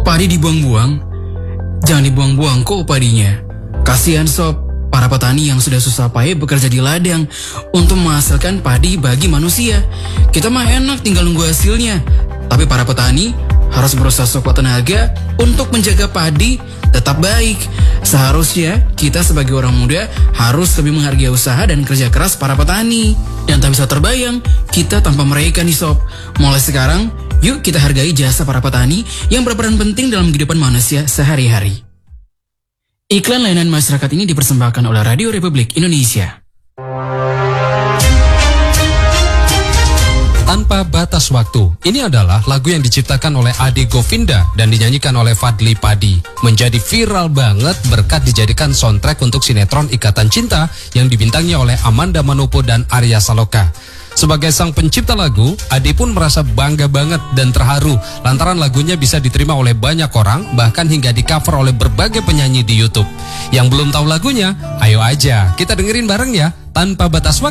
Kok padi dibuang-buang? Jangan dibuang-buang kok padinya. Kasihan sob, para petani yang sudah susah payah bekerja di ladang untuk menghasilkan padi bagi manusia. Kita mah enak tinggal nunggu hasilnya. Tapi para petani harus berusaha sekuat tenaga untuk menjaga padi tetap baik. Seharusnya kita sebagai orang muda harus lebih menghargai usaha dan kerja keras para petani. Dan tak bisa terbayang kita tanpa mereka nih sob. Mulai sekarang, yuk kita hargai jasa para petani yang berperan penting dalam kehidupan manusia sehari-hari. Iklan layanan masyarakat ini dipersembahkan oleh Radio Republik Indonesia. Tanpa Batas Waktu. Ini adalah lagu yang diciptakan oleh Ade Govinda dan dinyanyikan oleh Fadly Padi. Menjadi viral banget berkat dijadikan soundtrack untuk sinetron Ikatan Cinta yang dibintangi oleh Amanda Manopo dan Arya Saloka. Sebagai sang pencipta lagu, Ade pun merasa bangga banget dan terharu lantaran lagunya bisa diterima oleh banyak orang, bahkan hingga di-cover oleh berbagai penyanyi di YouTube. Yang belum tahu lagunya, ayo aja kita dengerin bareng ya, Tanpa Batas Waktu.